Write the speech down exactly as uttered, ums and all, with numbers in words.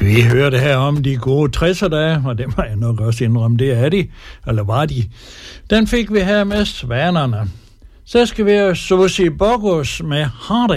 Vi hørte her om de gode tresser dage, og det må jeg nok også indrømme, det er de, eller var de. Den fik vi her med Svanerne. Så skal vi have Susie Boggos med Heartache.